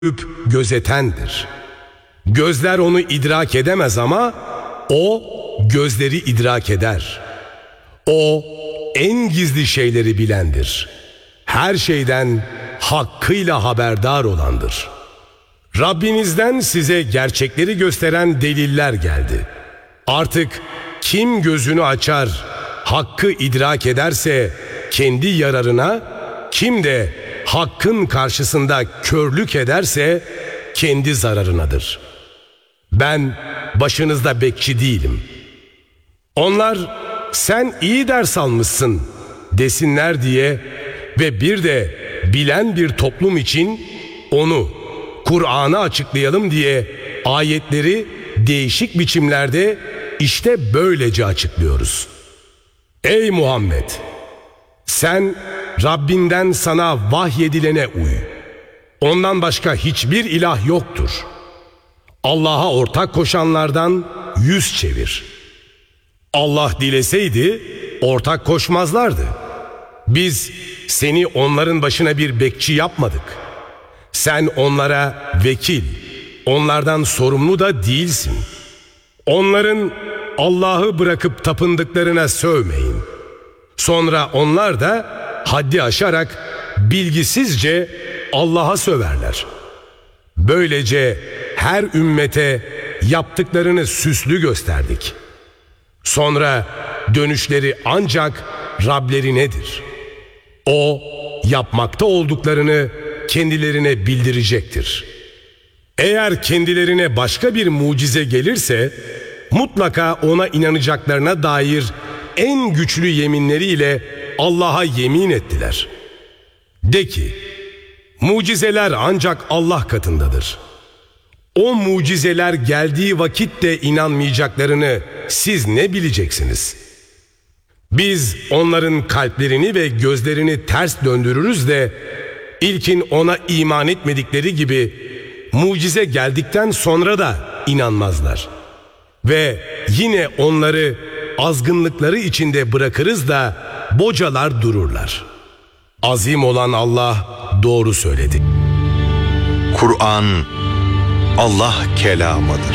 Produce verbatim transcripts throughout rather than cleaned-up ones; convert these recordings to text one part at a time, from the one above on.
görüp gözetendir. Gözler onu idrak edemez ama o gözleri idrak eder. O en gizli şeyleri bilendir. Her şeyden hakkıyla haberdar olandır. Rabbinizden size gerçekleri gösteren deliller geldi. Artık kim gözünü açar, hakkı idrak ederse kendi yararına, kim de hakkın karşısında körlük ederse kendi zararınadır. Ben başınızda bekçi değilim. Onlar sen iyi ders almışsın desinler diye ve bir de bilen bir toplum için onu, Kur'an'ı açıklayalım diye ayetleri değişik biçimlerde işte böylece açıklıyoruz. Ey Muhammed! Sen Rabbinden sana vahyedilene uy. Ondan başka hiçbir ilah yoktur. Allah'a ortak koşanlardan yüz çevir. Allah dileseydi ortak koşmazlardı. Biz seni onların başına bir bekçi yapmadık. Sen onlara vekil, onlardan sorumlu da değilsin. Onların Allah'ı bırakıp tapındıklarına sövmeyin. Sonra onlar da haddi aşarak bilgisizce Allah'a söverler. Böylece her ümmete yaptıklarını süslü gösterdik. Sonra dönüşleri ancak Rablerinedir. O yapmakta olduklarını kendilerine bildirecektir. Eğer kendilerine başka bir mucize gelirse mutlaka ona inanacaklarına dair en güçlü yeminleriyle Allah'a yemin ettiler. De ki, mucizeler ancak Allah katındadır. O mucizeler geldiği vakit de inanmayacaklarını siz ne bileceksiniz? Biz onların kalplerini ve gözlerini ters döndürürüz de ilkin ona iman etmedikleri gibi mucize geldikten sonra da inanmazlar. Ve yine onları azgınlıkları içinde bırakırız da bocalar dururlar. Azim olan Allah doğru söyledi. Kur'an Allah kelamıdır.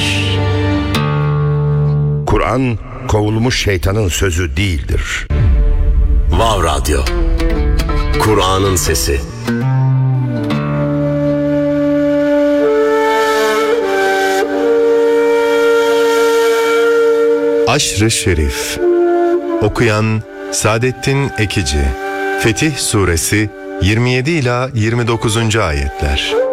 Kur'an kovulmuş şeytanın sözü değildir. Vav Radyo, Kur'an'ın sesi. Aşr-ı Şerif. Okuyan Saadettin Ekici. Fetih Suresi yirmi yedi ila yirmi dokuzuncu ayetler.